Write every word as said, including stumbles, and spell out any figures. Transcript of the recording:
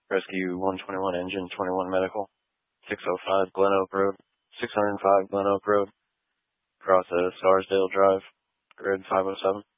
Rescue one twenty-one Engine twenty-one Medical, six oh five Glen Oak Road, six oh five Glen Oak Road, across uh, Scarsdale Drive, grid five oh seven.